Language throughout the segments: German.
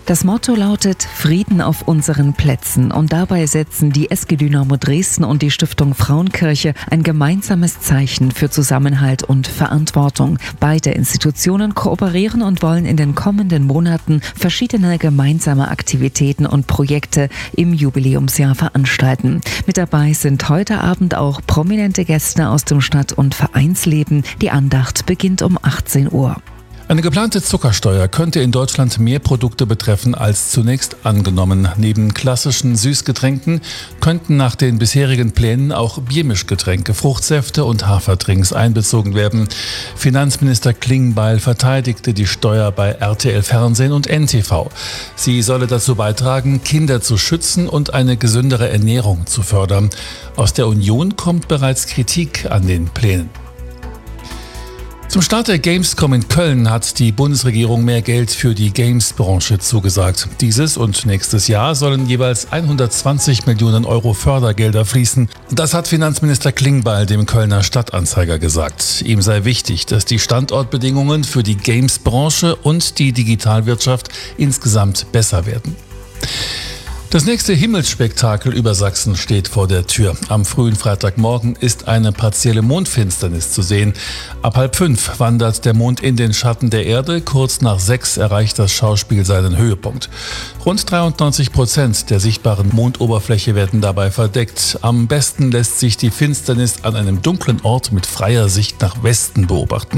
Das Motto lautet Frieden auf unseren Plätzen und dabei setzen die SG Dynamo Dresden und die Stiftung Frauenkirche ein gemeinsames Zeichen für Zusammenhalt und Verantwortung. Beide Institutionen kooperieren und wollen in den kommenden Monaten verschiedene gemeinsame Aktivitäten und Projekte im Jubiläumsjahr veranstalten. Mit dabei sind heute Abend auch prominente Gäste aus dem Stadt- und Vereinsleben. Die Andacht beginnt um 18 Uhr. Eine geplante Zuckersteuer könnte in Deutschland mehr Produkte betreffen als zunächst angenommen. Neben klassischen Süßgetränken könnten nach den bisherigen Plänen auch Biermischgetränke, Fruchtsäfte und Haferdrinks einbezogen werden. Finanzminister Klingbeil verteidigte die Steuer bei RTL Fernsehen und NTV. Sie solle dazu beitragen, Kinder zu schützen und eine gesündere Ernährung zu fördern. Aus der Union kommt bereits Kritik an den Plänen. Zum Start der Gamescom in Köln hat die Bundesregierung mehr Geld für die Games-Branche zugesagt. Dieses und nächstes Jahr sollen jeweils 120 Millionen Euro Fördergelder fließen. Das hat Finanzminister Klingbeil dem Kölner Stadtanzeiger gesagt. Ihm sei wichtig, dass die Standortbedingungen für die Games-Branche und die Digitalwirtschaft insgesamt besser werden. Das nächste Himmelsspektakel über Sachsen steht vor der Tür. Am frühen Freitagmorgen ist eine partielle Mondfinsternis zu sehen. Ab 4:30 wandert der Mond in den Schatten der Erde. Kurz nach 6 erreicht das Schauspiel seinen Höhepunkt. Rund 93% der sichtbaren Mondoberfläche werden dabei verdeckt. Am besten lässt sich die Finsternis an einem dunklen Ort mit freier Sicht nach Westen beobachten.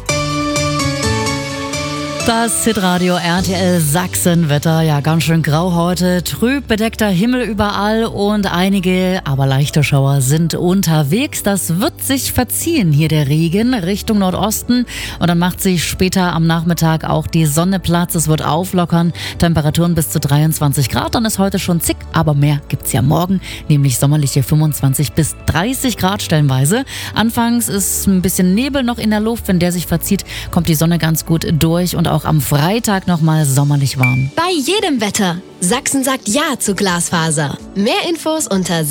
Das Hitradio RTL Sachsen-Wetter, ja ganz schön grau heute, trüb bedeckter Himmel überall und einige, aber leichte Schauer sind unterwegs. Das wird sich verziehen, hier der Regen Richtung Nordosten und dann macht sich später am Nachmittag auch die Sonne Platz. Es wird auflockern, Temperaturen bis zu 23 Grad, dann ist heute schon zick, aber mehr gibt's ja morgen, nämlich sommerliche 25 bis 30 Grad stellenweise. Anfangs ist ein bisschen Nebel noch in der Luft, wenn der sich verzieht, kommt die Sonne ganz gut durch und auch am Freitag nochmal sommerlich warm. Bei jedem Wetter. Sachsen sagt Ja zu Glasfaser. Mehr Infos unter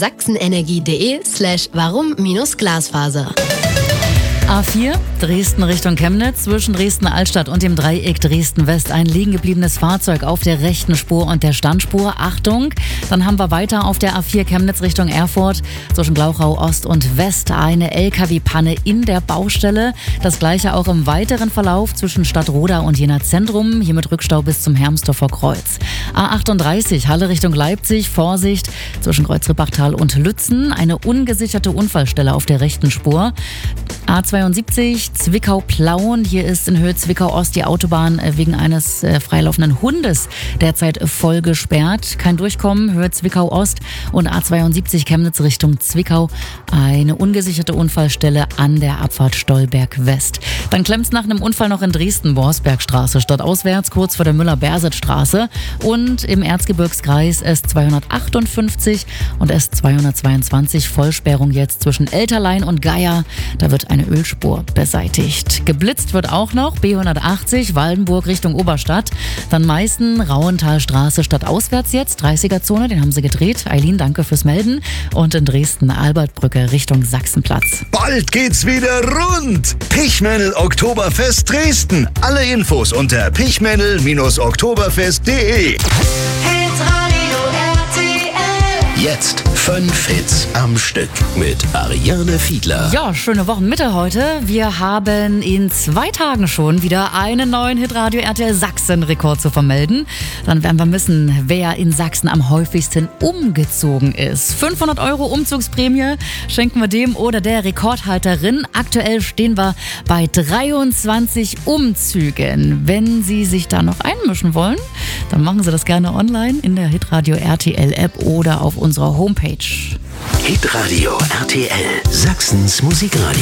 sachsenenergie.de/warum-Glasfaser. A4, Dresden Richtung Chemnitz, zwischen Dresden-Altstadt und dem Dreieck Dresden-West ein liegen gebliebenes Fahrzeug auf der rechten Spur und der Standspur. Achtung! Dann haben wir weiter auf der A4 Chemnitz Richtung Erfurt, zwischen Glauchau Ost und West eine LKW-Panne in der Baustelle. Das gleiche auch im weiteren Verlauf zwischen Stadtroda und Jena Zentrum, hier mit Rückstau bis zum Hermsdorfer Kreuz. A38, Halle Richtung Leipzig, Vorsicht, zwischen Kreuzrippachtal und Lützen, eine ungesicherte Unfallstelle auf der rechten Spur. A72 Zwickau-Plauen. Hier ist in Höhe Zwickau-Ost die Autobahn wegen eines freilaufenden Hundes derzeit voll gesperrt. Kein Durchkommen, Höhe Zwickau-Ost und A72 Chemnitz Richtung Zwickau. Eine ungesicherte Unfallstelle an der Abfahrt Stolberg-West. Dann klemmt's nach einem Unfall noch in Dresden, Borsbergstraße, stadtauswärts, kurz vor der Müller-Berset-Straße. Und im Erzgebirgskreis S258 und S222 Vollsperrung jetzt zwischen Elterlein und Geier. Da wird eine Ölspur beseitigt. Geblitzt wird auch noch B180 Waldenburg Richtung Oberstadt. Dann Meißen, Rauenthalstraße stadtauswärts jetzt, 30er-Zone, den haben sie gedreht. Eileen, danke fürs Melden. Und in Dresden Albertbrücke Richtung Sachsenplatz. Bald geht's wieder rund! Pichmännel Oktoberfest Dresden. Alle Infos unter pichmännel-oktoberfest.de. Jetzt 5 Hits am Stück mit Ariane Fiedler. Ja, schöne Wochenmitte heute. Wir haben in 2 Tagen schon wieder einen neuen Hitradio RTL Sachsen-Rekord zu vermelden. Dann werden wir wissen, wer in Sachsen am häufigsten umgezogen ist. 500 Euro Umzugsprämie schenken wir dem oder der Rekordhalterin. Aktuell stehen wir bei 23 Umzügen. Wenn Sie sich da noch einmischen wollen, dann machen Sie das gerne online in der Hitradio RTL App oder auf unserer Homepage. Hitradio RTL, Sachsens Musikradio.